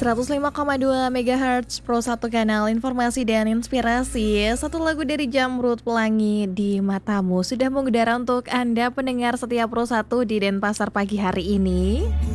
105,2 MHz Pro 1 kanal informasi dan inspirasi. Satu lagu dari Jamrud Pelangi di Matamu sudah mengudara untuk Anda pendengar setia Pro 1 di Denpasar pagi hari ini.